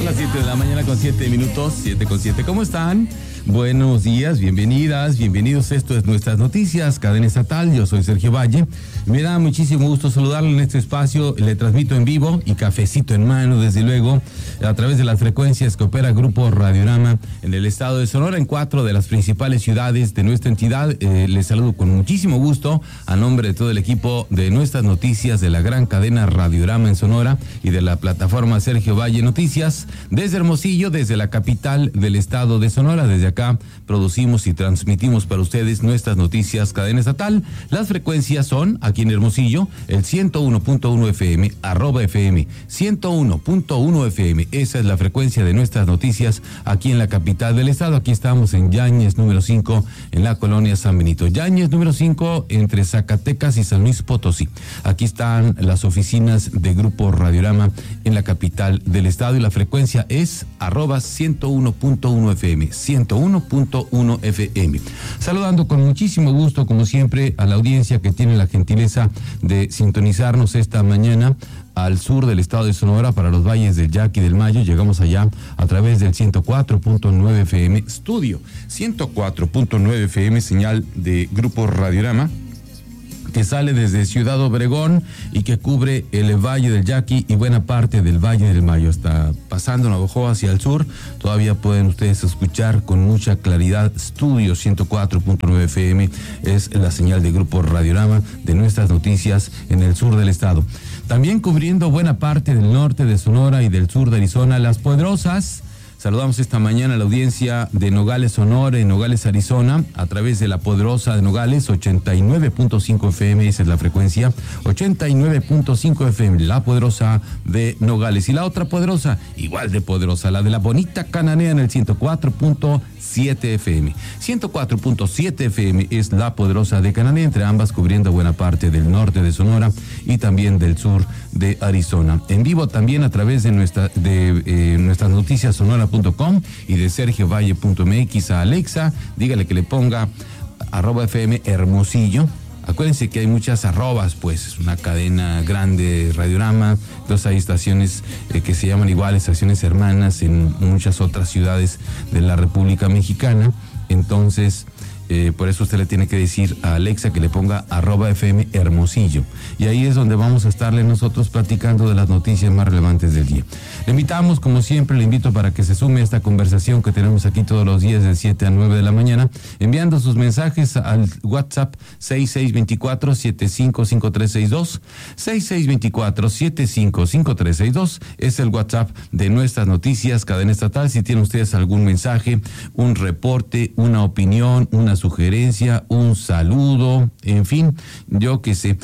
Son las 7 de la mañana con 7 minutos, 7 con 7. ¿Cómo están? Buenos días, bienvenidas, bienvenidos. Esto es Nuestras Noticias, cadena estatal. Yo soy Sergio Valle. Me da muchísimo gusto saludarle en este espacio. Le transmito en vivo y cafecito en mano, desde luego, a través de las frecuencias que opera Grupo Radiorama en el estado de Sonora, en 4 de las principales ciudades de nuestra entidad. Les saludo con muchísimo gusto a nombre de todo el equipo de Nuestras Noticias, de la gran cadena Radiorama en Sonora y de la plataforma Sergio Valle Noticias, desde Hermosillo, desde la capital del estado de Sonora. Desde acá producimos y transmitimos para ustedes Nuestras Noticias, cadena estatal. Las frecuencias son, aquí en Hermosillo, el 101.1 FM, @FM, 101.1 FM. Esa es la frecuencia de Nuestras Noticias aquí en la capital del estado. Aquí estamos en Yáñez número 5, en la colonia San Benito. Yáñez número 5, entre Zacatecas y San Luis Potosí. Aquí están las oficinas de Grupo Radiorama en la capital del estado y la frecuencia es @101.1 FM, 101.1 FM. Saludando con muchísimo gusto, como siempre, a la audiencia que tiene la gentileza de sintonizarnos esta mañana al sur del estado de Sonora, para los valles del Yaqui y del Mayo. Llegamos allá a través del 104.9 FM, estudio 104.9 FM, señal de Grupo Radiorama, que sale desde Ciudad Obregón y que cubre el Valle del Yaqui y buena parte del Valle del Mayo. Hasta pasando Navajo hacia el sur, todavía pueden ustedes escuchar con mucha claridad. Estudio 104.9 FM es la señal de Grupo Radiorama de Nuestras Noticias en el sur del estado. También cubriendo buena parte del norte de Sonora y del sur de Arizona, Las Poderosas. Saludamos esta mañana a la audiencia de Nogales, Sonora y Nogales, Arizona, a través de La Poderosa de Nogales, 89.5 FM, esa es la frecuencia, 89.5 FM, La Poderosa de Nogales. Y la otra poderosa, igual de poderosa, la de la bonita Cananea en el 104.7 FM. 104.7 FM es La Poderosa de Cananea, entre ambas cubriendo buena parte del norte de Sonora y también del sur de Arizona. En vivo también a través de Nuestras Noticias Sonora y de sergiovalle.mx. A Alexa, dígale que le ponga @FM Hermosillo. Acuérdense que hay muchas arrobas, pues es una cadena grande, Radiorama. Entonces hay estaciones que se llaman igual, estaciones hermanas en muchas otras ciudades de la República Mexicana. Entonces, por eso usted le tiene que decir a Alexa que le ponga @FM Hermosillo. Y ahí es donde vamos a estarle nosotros platicando de las noticias más relevantes del día. Le invitamos, como siempre, le invito para que se sume a esta conversación que tenemos aquí todos los días de 7 a 9 de la mañana, enviando sus mensajes al WhatsApp 6624-755362. 6624-755362 es el WhatsApp de Nuestras Noticias, cadena estatal. Si tienen ustedes algún mensaje, un reporte, una opinión, una sugerencia, un saludo, en fin, yo qué sé,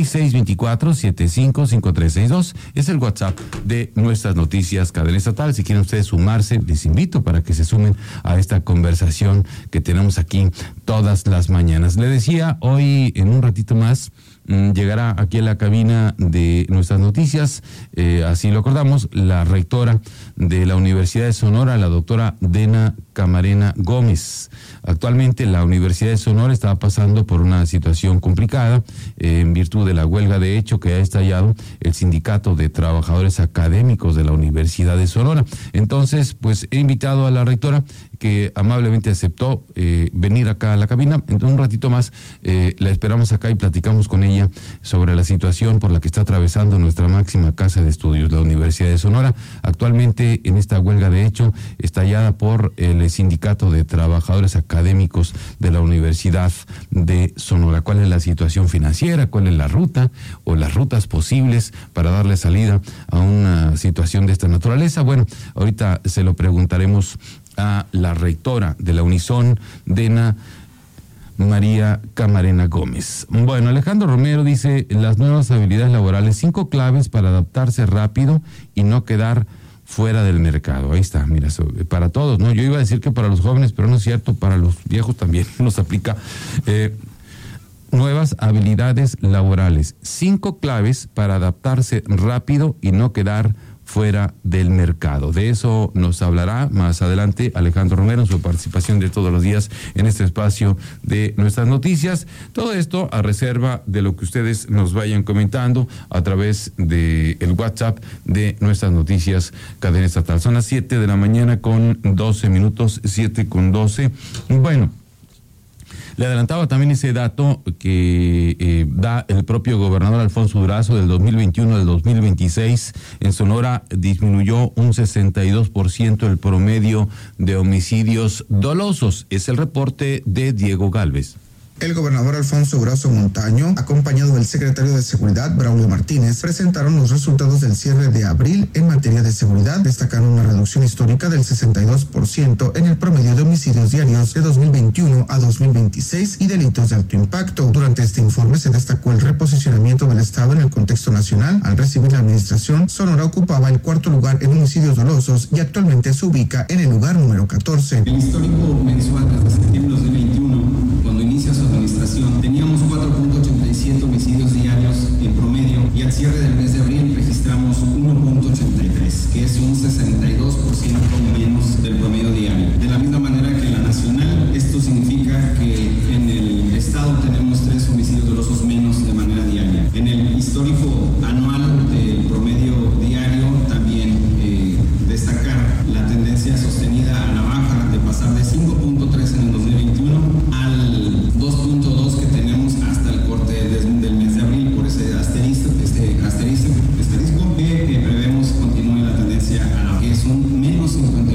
6624-755362 es el WhatsApp de Nuestras Noticias, cadena estatal. Si quieren ustedes sumarse, les invito para que se sumen a esta conversación que tenemos aquí todas las mañanas. Le decía, hoy en un ratito más llegará aquí a la cabina de Nuestras Noticias, así lo acordamos, la rectora de la Universidad de Sonora, la doctora Dena Camarena Gómez. Actualmente la Universidad de Sonora está pasando por una situación complicada en virtud de la huelga de hecho que ha estallado el Sindicato de Trabajadores Académicos de la Universidad de Sonora. Entonces, pues he invitado a la rectora, que amablemente aceptó venir acá a la cabina. En un ratito más la esperamos acá y platicamos con ella sobre la situación por la que está atravesando nuestra máxima casa de estudios, la Universidad de Sonora. Actualmente en esta huelga de hecho estallada por el Sindicato de Trabajadores Académicos de la Universidad de Sonora. ¿Cuál es la situación financiera? ¿Cuál es la ruta o las rutas posibles para darle salida a una situación de esta naturaleza? Bueno, ahorita se lo preguntaremos a la rectora de la Unison, Dena María Camarena Gómez. Bueno, Alejandro Romero dice, las nuevas habilidades laborales, 5 claves para adaptarse rápido y no quedar fuera del mercado. Ahí está, mira, para todos, ¿no? Yo iba a decir que para los jóvenes, pero no es cierto, para los viejos también nos aplica. Nuevas habilidades laborales, 5 claves para adaptarse rápido y no quedar fuera del mercado. De eso nos hablará más adelante Alejandro Romero en su participación de todos los días en este espacio de nuestras noticias. Todo esto a reserva de lo que ustedes nos vayan comentando a través de el WhatsApp de nuestras noticias Cadena Estatal. Son las 7 de la mañana con 12 minutos, 7:12. Bueno, le adelantaba también ese dato que da el propio gobernador Alfonso Durazo del 2021 al 2026. En Sonora disminuyó un 62% el promedio de homicidios dolosos. Es el reporte de Diego Gálvez. El gobernador Alfonso Durazo Montaño, acompañado del secretario de Seguridad, Braulio Martínez, presentaron los resultados del cierre de abril en materia de seguridad, destacando una reducción histórica del 62% en el promedio de homicidios diarios de 2021 a 2026 y delitos de alto impacto. Durante este informe se destacó el reposicionamiento del Estado en el contexto nacional. Al recibir la administración, Sonora ocupaba el cuarto lugar en homicidios dolosos y actualmente se ubica en el lugar número 14. El histórico mensual desde septiembre de 2021, cuando inicia su administración, teníamos 4.87 homicidios diarios en promedio y al cierre del mes de abril registramos 1.83, que es un 62% menos del promedio diario. De la misma manera que en la nacional, esto significa que en el estado tenemos 3 homicidios dolosos menos de manera diaria. En el histórico anual del promedio diario también destacar la tendencia sostenida a la baja de pasar de 5.3 en el 2021 al 2.2 que tenemos hasta el corte del mes de abril, por ese asterisco que prevemos continúe la tendencia a la que es un menos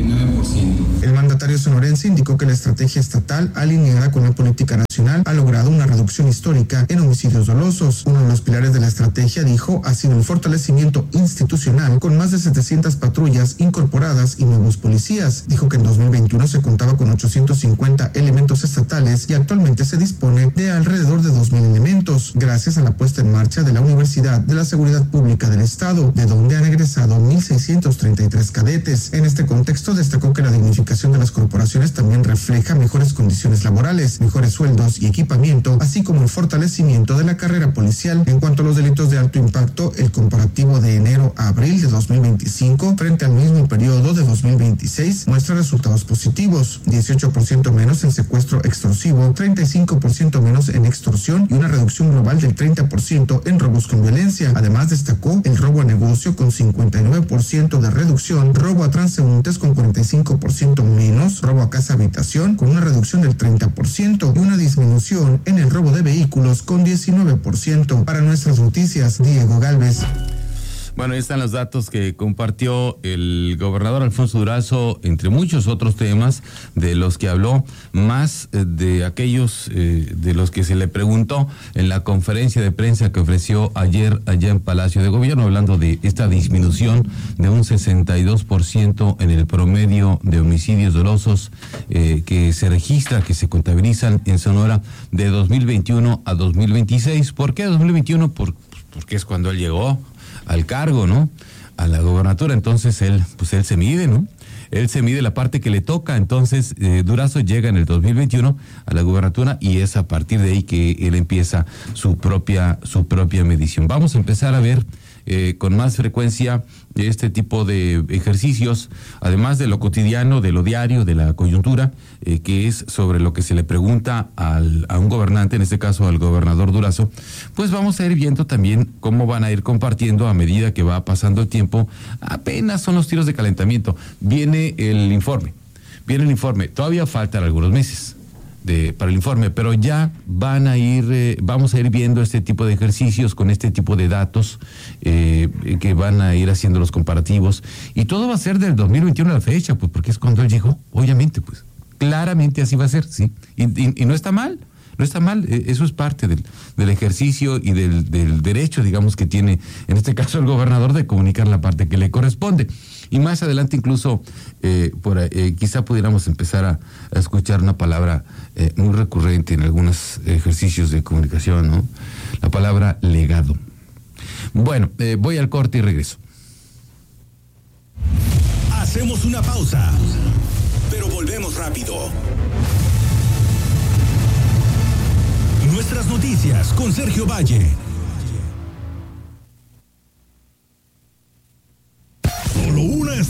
59%. El mandatario sonorense indicó que la estrategia estatal alineada con la política nacional ha logrado una reducción histórica en homicidios dolosos. Uno de los pilares de la estrategia, dijo, ha sido el fortalecimiento institucional con más de 700 patrullas incorporadas y nuevos policías. Dijo que en 2021 se contaba con 850 elementos estatales y actualmente se dispone de alrededor de 2,000 elementos, gracias a la puesta en marcha de la Universidad de la Seguridad Pública del Estado, de donde han egresado 1,633 cadetes. En este contexto destacó que la dignificación de las corporaciones también refleja mejores condiciones laborales, mejores sueldos y equipamiento, así como el fortalecimiento de la carrera policial. En cuanto a los delitos de alto impacto, el comparativo de enero a abril de 2025 frente al mismo periodo de 2026 muestra resultados positivos: 18% menos en secuestro extorsivo, 35% menos en extorsión y una reducción global del 30% en robos con violencia. Además, destacó el robo a negocio con 59% de reducción, robo a transeúntes con 45% menos, robo a casa habitación con una reducción del 30% y una disminución en el robo de vehículos con 19%. Para nuestras noticias, Diego Gálvez. Bueno, ahí están los datos que compartió el gobernador Alfonso Durazo, entre muchos otros temas de los que habló, más de aquellos de los que se le preguntó en la conferencia de prensa que ofreció ayer allá en Palacio de Gobierno, hablando de esta disminución de un 62% en el promedio de homicidios dolosos que se registra, que se contabilizan en Sonora de 2021 a 2026. ¿Por qué 2021? Porque es cuando él llegó al cargo, ¿no? A la gobernatura. Entonces él se mide, ¿no? Él se mide la parte que le toca. Entonces Durazo llega en el 2021 a la gobernatura y es a partir de ahí que él empieza su propia medición. Vamos a empezar a ver con más frecuencia este tipo de ejercicios, además de lo cotidiano, de lo diario, de la coyuntura, que es sobre lo que se le pregunta a un gobernante, en este caso al gobernador Durazo. Pues vamos a ir viendo también cómo van a ir compartiendo a medida que va pasando el tiempo. Apenas son los tiros de calentamiento. Viene el informe, todavía faltan algunos meses para el informe, pero ya vamos a ir viendo este tipo de ejercicios con este tipo de datos que van a ir haciendo los comparativos, y todo va a ser del 2021 a la fecha, pues porque es cuando él llegó, obviamente, pues claramente así va a ser, sí, y no está mal. No está mal, eso es parte del ejercicio y del derecho, digamos, que tiene, en este caso, el gobernador de comunicar la parte que le corresponde. Y más adelante incluso, quizá pudiéramos empezar a escuchar una palabra muy recurrente en algunos ejercicios de comunicación, ¿no? La palabra legado. Bueno, voy al corte y regreso. Hacemos una pausa, pero volvemos rápido. Nuestras noticias con Sergio Valle.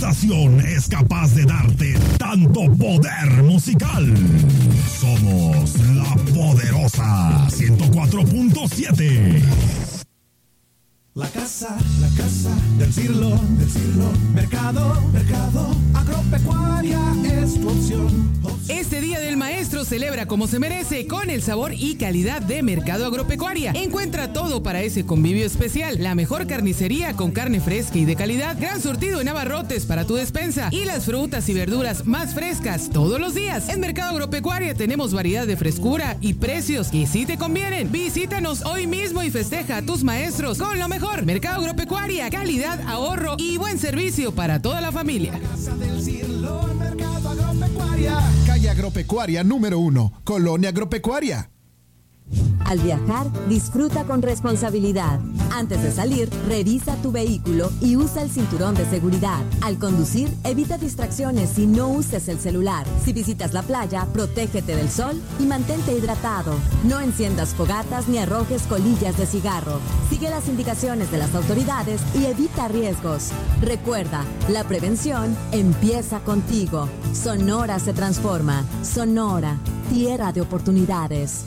estación es capaz de darte tanto poder musical. Somos la poderosa 104.7. La casa del siglo, mercado, agropecuaria es tu opción. Este Día del Maestro celebra como se merece con el sabor y calidad de Mercado Agropecuaria. Encuentra todo para ese convivio especial. La mejor carnicería con carne fresca y de calidad, gran surtido en abarrotes para tu despensa y las frutas y verduras más frescas todos los días. En Mercado Agropecuaria tenemos variedad de frescura y precios que sí te convienen. Visítanos hoy mismo y festeja a tus maestros con lo mejor. Mercado Agropecuaria, calidad, ahorro y buen servicio para toda la familia. Casa del siglo, Mercado Agropecuaria. Calle Agropecuaria número 1, Colonia Agropecuaria. Al viajar, disfruta con responsabilidad. Antes de salir, revisa tu vehículo y usa el cinturón de seguridad. Al conducir, evita distracciones y no uses el celular. Si visitas la playa, protégete del sol y mantente hidratado. No enciendas fogatas ni arrojes colillas de cigarro. Sigue las indicaciones de las autoridades y evita riesgos. Recuerda, la prevención empieza contigo. Sonora se transforma. Sonora, tierra de oportunidades.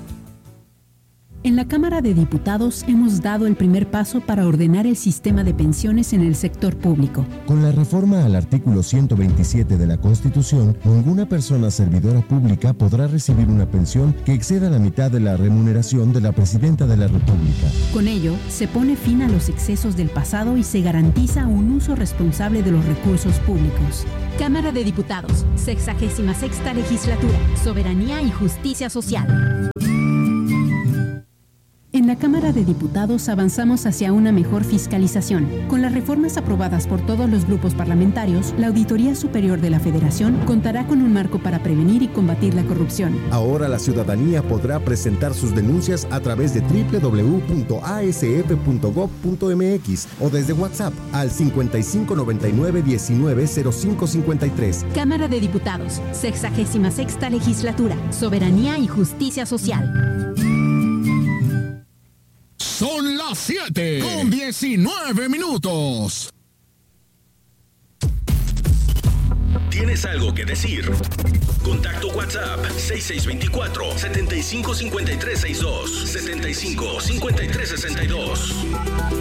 En la Cámara de Diputados hemos dado el primer paso para ordenar el sistema de pensiones en el sector público. Con la reforma al artículo 127 de la Constitución, ninguna persona servidora pública podrá recibir una pensión que exceda la mitad de la remuneración de la Presidenta de la República. Con ello, se pone fin a los excesos del pasado y se garantiza un uso responsable de los recursos públicos. Cámara de Diputados, 66ª Legislatura, Soberanía y Justicia Social. En la Cámara de Diputados avanzamos hacia una mejor fiscalización. Con las reformas aprobadas por todos los grupos parlamentarios, la Auditoría Superior de la Federación contará con un marco para prevenir y combatir la corrupción. Ahora la ciudadanía podrá presentar sus denuncias a través de www.asf.gov.mx o desde WhatsApp al 5599-190553. Cámara de Diputados, 66ª Legislatura, Soberanía y Justicia Social. Son las 7:19. ¿Tienes algo que decir? Contacto WhatsApp 6624-755362, 755362.